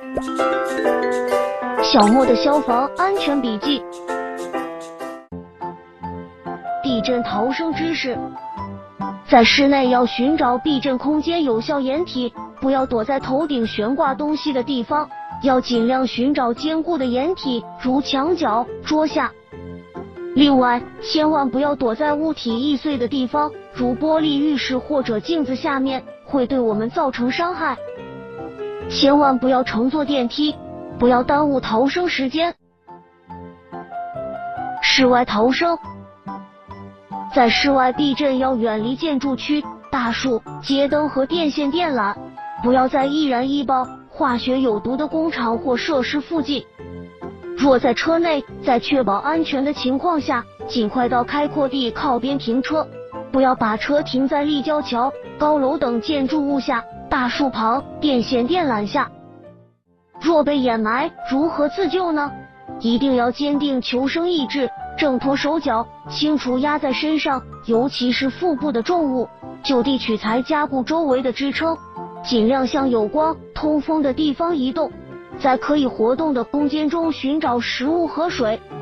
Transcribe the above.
小莫的消防安全笔记：地震逃生知识。在室内要寻找避震空间有效掩体，不要躲在头顶悬挂东西的地方，要尽量寻找坚固的掩体，如墙角、桌下。另外，千万不要躲在物体易碎的地方，如玻璃浴室或者镜子下面，会对我们造成伤害。千万不要乘坐电梯，不要耽误逃生时间。室外逃生。在室外避震要远离建筑区、大树、街灯和电线电缆，不要在易燃易爆、化学有毒的工厂或设施附近。若在车内，在确保安全的情况下，尽快到开阔地靠边停车，不要把车停在立交桥、高楼等建筑物下、大树旁、电线电缆下。若被掩埋，如何自救呢？一定要坚定求生意志，挣脱手脚，清除压在身上，尤其是腹部的重物，就地取材加固周围的支撑，尽量向有光、通风的地方移动，在可以活动的空间中寻找食物和水，